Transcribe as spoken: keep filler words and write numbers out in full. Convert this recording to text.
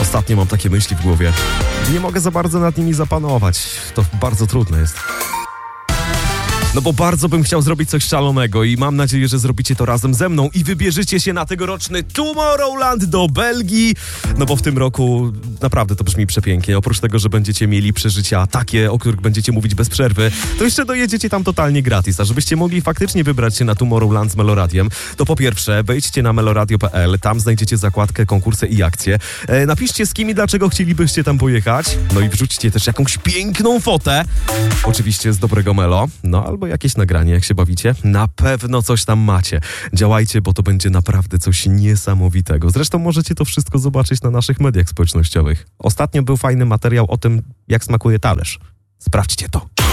Ostatnio mam takie myśli w głowie. Nie mogę za bardzo nad nimi zapanować. To bardzo trudne jest. No bo bardzo bym chciał zrobić coś szalonego i mam nadzieję, że zrobicie to razem ze mną i wybierzecie się na tegoroczny Tomorrowland do Belgii. No bo w tym roku naprawdę to brzmi przepięknie. Oprócz tego, że będziecie mieli przeżycia takie, o których będziecie mówić bez przerwy, to jeszcze dojedziecie tam totalnie gratis. A żebyście mogli faktycznie wybrać się na Tomorrowland z Meloradiem, to po pierwsze wejdźcie na meloradio kropka p l, tam znajdziecie zakładkę konkursy i akcje. E, napiszcie z kim i dlaczego chcielibyście tam pojechać. No i wrzućcie też jakąś piękną fotę. Oczywiście z dobrego Melo. No albo jakieś nagranie, jak się bawicie. Na pewno coś tam macie. Działajcie, bo to będzie naprawdę coś niesamowitego. Zresztą możecie to wszystko zobaczyć na naszych mediach społecznościowych. Ostatnio był fajny materiał o tym, jak smakuje talerz. Sprawdźcie to.